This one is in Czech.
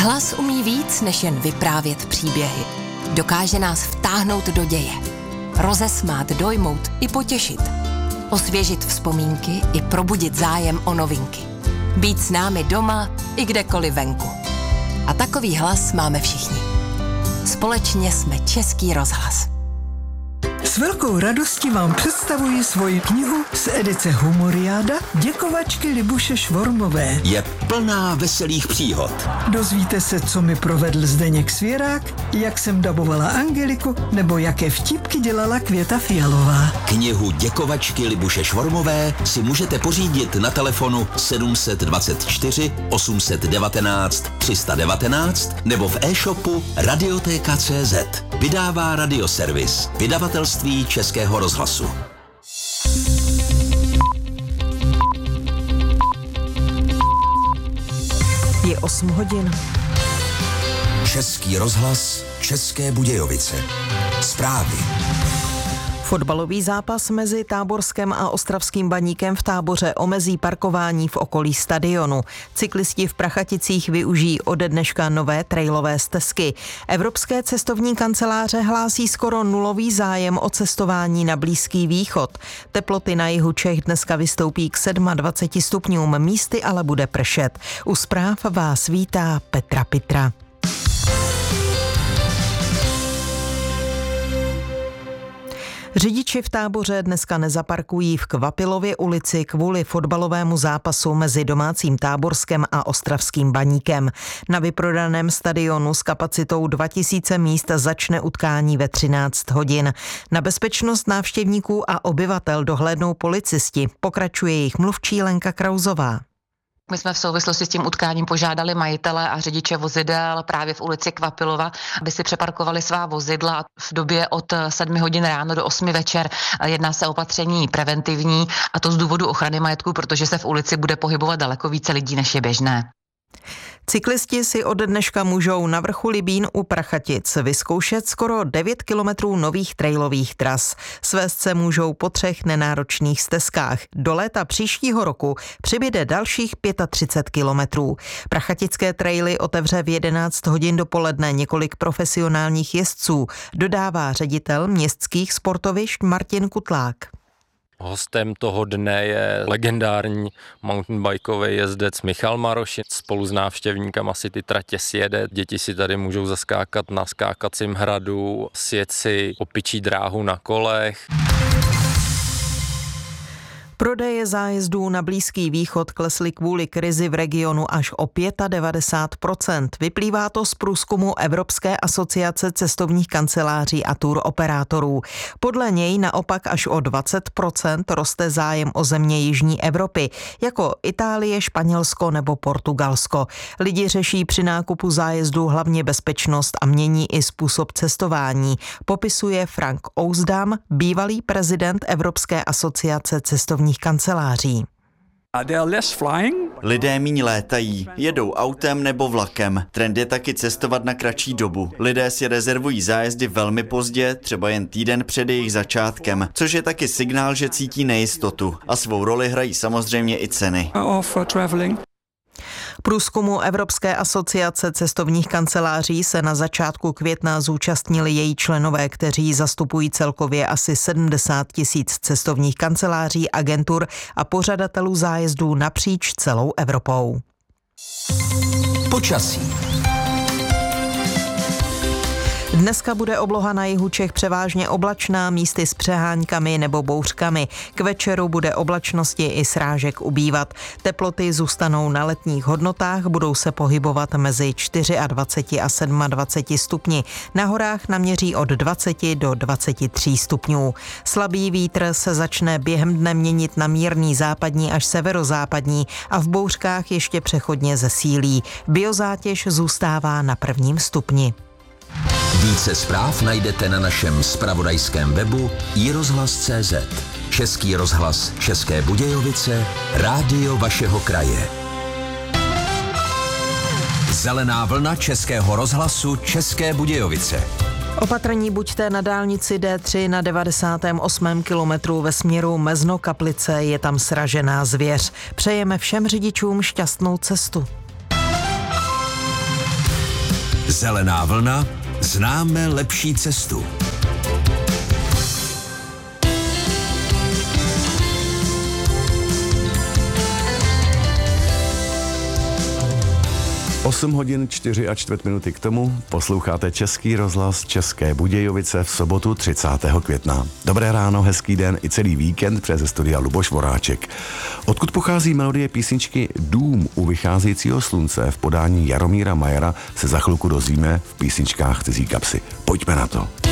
Hlas umí víc, než jen vyprávět příběhy. Dokáže nás vtáhnout do děje. Rozesmát, dojmout i potěšit. Osvěžit vzpomínky i probudit zájem o novinky. Být s námi doma i kdekoliv venku. A takový hlas máme všichni. Společně jsme Český rozhlas. S velkou radostí vám představuji svoji knihu z edice Humoriáda Děkovačky Libuše Švormové. Je plná veselých příhod. Dozvíte se, co mi provedl Zdeněk Svěrák, jak jsem dabovala Angeliku, nebo jaké vtipky dělala Květa Fialová. Knihu Děkovačky Libuše Švormové si můžete pořídit na telefonu 724 819 319 nebo v e-shopu Radioteka.cz. Vydává Radioservis, vydavatelství Českého rozhlasu. Je 8 hodin. Český rozhlas, České Budějovice. Zprávy. Fotbalový zápas mezi Táborskem a Ostravským Baníkem v Táboře omezí parkování v okolí stadionu. Cyklisti v Prachaticích využijí ode dneška nové trailové stezky. Evropské cestovní kanceláře hlásí skoro nulový zájem o cestování na Blízký východ. Teploty na jihu Čech dneska vystoupí k 27 stupňům, místy ale bude pršet. U zpráv vás vítá Petra Pitra. Řidiči v Táboře dneska nezaparkují v Kvapilově ulici kvůli fotbalovému zápasu mezi domácím Táborskem a Ostravským Baníkem. Na vyprodaném stadionu s kapacitou 2000 míst začne utkání ve 13 hodin. Na bezpečnost návštěvníků a obyvatel dohlédnou policisti, pokračuje jejich mluvčí Lenka Krauzová. My jsme v souvislosti s tím utkáním požádali majitele a řidiče vozidel právě v ulici Kvapilova, aby si přeparkovali svá vozidla v době od 7 hodin ráno do 8 večer. Jedná se o opatření preventivní a to z důvodu ochrany majetku, protože se v ulici bude pohybovat daleko více lidí, než je běžné. Cyklisti si od dneška můžou na vrchu Libín u Prachatic vyzkoušet skoro 9 kilometrů nových trailových tras. Svést se můžou po 3 nenáročných stezkách. Do léta příštího roku přibyde dalších 35 kilometrů. Prachatické traily otevře v 11 hodin dopoledne několik profesionálních jezdců, dodává ředitel městských sportovišť Martin Kutlák. Hostem toho dne je legendární mountainbikový jezdec Michal Maroš. Spolu s návštěvníkama si ty tratě sjede. Děti si tady můžou zaskákat na skákacím hradu, sjet si opičí dráhu na kolech. Prodeje zájezdů na Blízký východ klesly kvůli krizi v regionu až o 95%. Vyplývá to z průzkumu Evropské asociace cestovních kanceláří a tour operátorů. Podle něj naopak až o 20% roste zájem o země jižní Evropy, jako Itálie, Španělsko nebo Portugalsko. Lidi řeší při nákupu zájezdů hlavně bezpečnost a mění i způsob cestování, popisuje Frank Ouzdam, bývalý prezident Evropské asociace cestovních kanceláří. Lidé míň létají, jedou autem nebo vlakem. Trend je taky cestovat na kratší dobu. Lidé si rezervují zájezdy velmi pozdě, třeba jen týden před jejich začátkem, což je taky signál, že cítí nejistotu. A svou roli hrají samozřejmě i ceny. Průzkumu Evropské asociace cestovních kanceláří se na začátku května zúčastnili její členové, kteří zastupují celkově asi 70 000 cestovních kanceláří, agentur a pořadatelů zájezdů napříč celou Evropou. Počasí. Dneska bude obloha na jihu Čech převážně oblačná, místy s přeháňkami nebo bouřkami. K večeru bude oblačnosti i srážek ubývat. Teploty zůstanou na letních hodnotách, budou se pohybovat mezi 24 a 27 stupni. Na horách naměří od 20 do 23 stupňů. Slabý vítr se začne během dne měnit na mírný západní až severozápadní a v bouřkách ještě přechodně zesílí. Biozátěž zůstává na 1. stupni. Více zpráv najdete na našem zpravodajském webu iRozhlas.cz. Český rozhlas České Budějovice, rádio vašeho kraje. Zelená vlna Českého rozhlasu České Budějovice. Opatrní buďte na dálnici D3 na 98. kilometru ve směru Mezno-Kaplice, je tam sražená zvěř. Přejeme všem řidičům šťastnou cestu. Zelená vlna, známe lepší cestu. Osm hodin 4:04 k tomu posloucháte Český rozhlas České Budějovice v sobotu 30. května. Dobré ráno, hezký den i celý víkend přes studia Luboš Voráček. Odkud pochází melodie písničky Dům u vycházejícího slunce v podání Jaromíra Majera, se za chvilku dozvíme v písničkách Cizí kapsy. Pojďme na to.